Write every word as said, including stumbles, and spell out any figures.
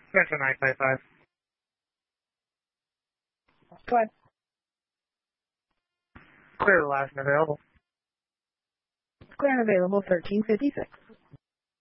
Metro nine five five. Go ahead. Clear the last and available. Clear and available thirteen fifty-six.